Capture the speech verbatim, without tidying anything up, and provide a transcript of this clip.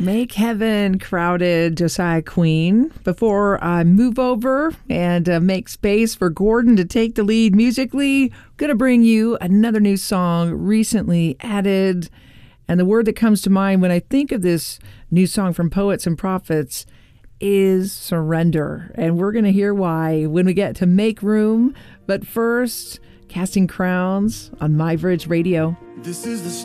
Make heaven crowded, Josiah Queen. Before I move over and uh, make space for Gordon to take the lead musically, I'm going to bring you another new song recently added. And the word that comes to mind when I think of this new song from Poets and Prophets is surrender. And we're going to hear why when we get to Make Room. But first, Casting Crowns on MyBridge Radio. This is the